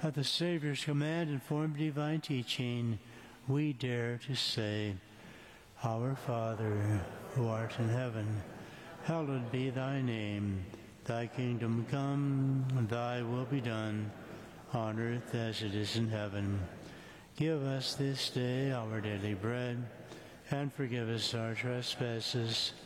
At the Savior's command and form divine teaching, we dare to say, Our Father, who art in heaven, hallowed be thy name. Thy kingdom come, thy will be done, on earth as it is in heaven. Give us this day our daily bread, and forgive us our trespasses,